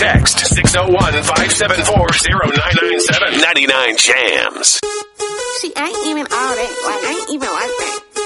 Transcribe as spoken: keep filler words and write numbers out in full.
text six oh one, five seven four, oh nine nine seven. ninety-nine Jams. See, I ain't even all that. Like, I ain't even like that.